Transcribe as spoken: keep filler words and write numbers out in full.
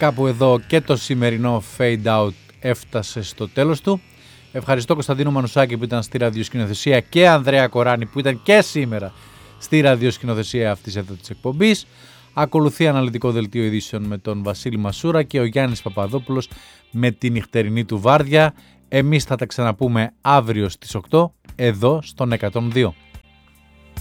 κάπου εδώ και το σημερινό Fade Out έφτασε στο τέλος του. Ευχαριστώ Κωνσταντίνο Μανουσάκη που ήταν στη ραδιοσκηνοθεσία και Ανδρέα Κοράνη που ήταν και σήμερα στη ραδιοσκηνοθεσία αυτής εδώ της εκπομπής. Ακολουθεί αναλυτικό δελτίο ειδήσεων με τον Βασίλη Μασούρα και ο Γιάννης Παπαδόπουλος με τη νυχτερινή του βάρδια. Εμείς θα τα ξαναπούμε αύριο στις οκτώ εδώ στον εκατόν δύο.